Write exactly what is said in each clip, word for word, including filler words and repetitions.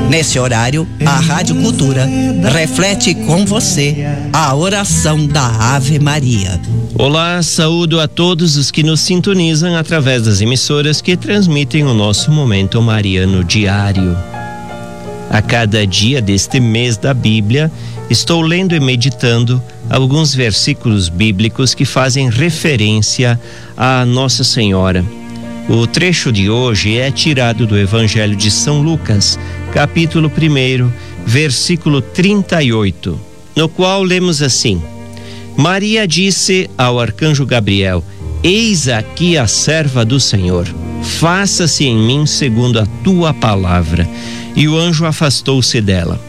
Nesse horário, a Rádio Cultura reflete com você a oração da Ave Maria. Olá, saúdo a todos os que nos sintonizam através das emissoras que transmitem o nosso Momento Mariano diário. A cada dia deste mês da Bíblia, estou lendo e meditando alguns versículos bíblicos que fazem referência a Nossa Senhora. O trecho de hoje é tirado do Evangelho de São Lucas, capítulo primeiro, versículo trinta e oito, no qual lemos assim: Maria disse ao arcanjo Gabriel: Eis aqui a serva do Senhor, faça-se em mim segundo a tua palavra. E o anjo afastou-se dela.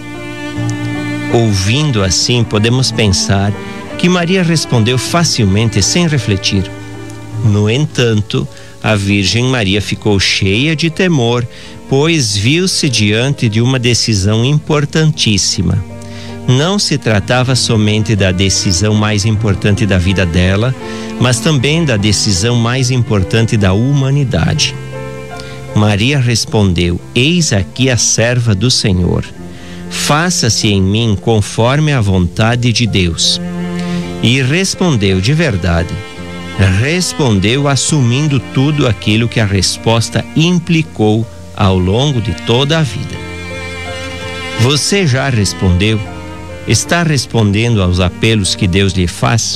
Ouvindo assim, podemos pensar que Maria respondeu facilmente e sem refletir. No entanto, a Virgem Maria ficou cheia de temor, pois viu-se diante de uma decisão importantíssima. Não se tratava somente da decisão mais importante da vida dela, mas também da decisão mais importante da humanidade. Maria respondeu: Eis aqui a serva do Senhor. Faça-se em mim conforme a vontade de Deus. E respondeu de verdade. Respondeu assumindo tudo aquilo que a resposta implicou ao longo de toda a vida. Você já respondeu? Está respondendo aos apelos que Deus lhe faz?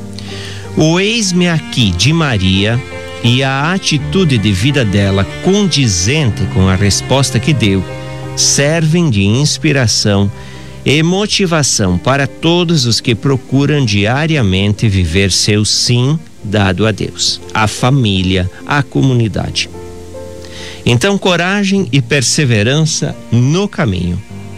O eis-me aqui de Maria e a atitude de vida dela condizente com a resposta que deu servem de inspiração e motivação para todos os que procuram diariamente viver seu sim dado a Deus, à família, à comunidade. Então, coragem e perseverança no caminho.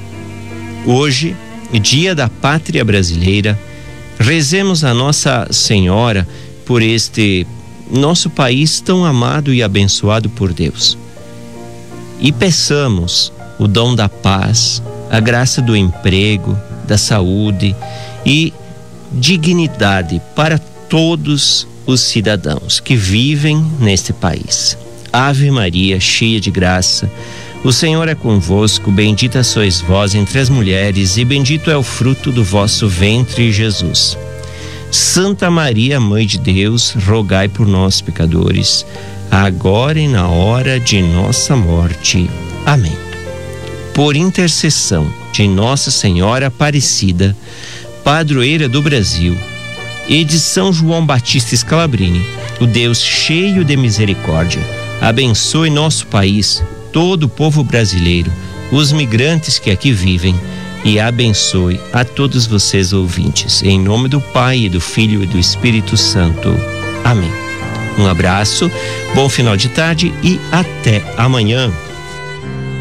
Hoje, dia da Pátria Brasileira, rezemos a Nossa Senhora por este nosso país tão amado e abençoado por Deus. E peçamos o dom da paz, a graça do emprego, da saúde e dignidade para todos os cidadãos que vivem neste país. Ave Maria, cheia de graça, o Senhor é convosco, bendita sois vós entre as mulheres e bendito é o fruto do vosso ventre, Jesus. Santa Maria, Mãe de Deus, rogai por nós, pecadores, agora e na hora de nossa morte. Amém. Por intercessão de Nossa Senhora Aparecida, padroeira do Brasil, e de São João Batista Scalabrini, o Deus cheio de misericórdia, abençoe nosso país, todo o povo brasileiro, os migrantes que aqui vivem, e abençoe a todos vocês ouvintes. Em nome do Pai, e do Filho e do Espírito Santo. Amém. Um abraço, bom final de tarde e até amanhã.